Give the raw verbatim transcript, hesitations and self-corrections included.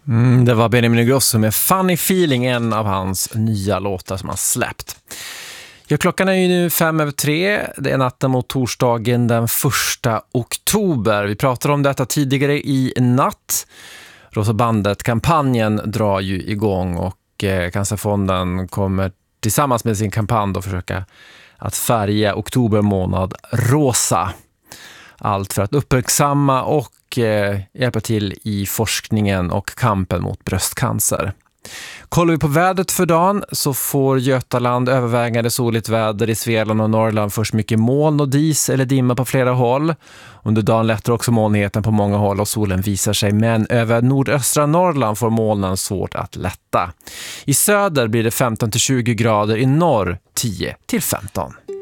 Mm, det var Benjamin Ingrosso med Funny Feeling, en av hans nya låtar som han släppt. Ja, klockan är ju nu fem över tre. Det är natten mot torsdagen den första oktober. Vi pratade om detta tidigare i natt. Rosa bandet-kampanjen drar ju igång och eh, Cancerfonden kommer tillsammans med sin kampanj att försöka att färga oktober månad rosa. Allt för att uppmärksamma och eh, hjälpa till i forskningen och kampen mot bröstcancer. Kollar vi på vädret för dagen så får Götaland övervägande soligt väder, i Svealand och Norrland först mycket moln och dis eller dimma på flera håll. Under dagen lättar också molnigheten på många håll och solen visar sig, men över nordöstra Norrland får molnen svårt att lätta. I söder blir det femton till tjugo grader, i norr tio till femton.